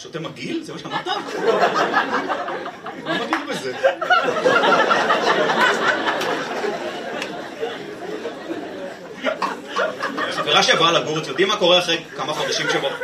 שותה מגעיל? זה מה שאמרת? מה מגעיל בזה? חברה שעברה לגור, יודעים מה קורה אחרי כמה חודשים שבו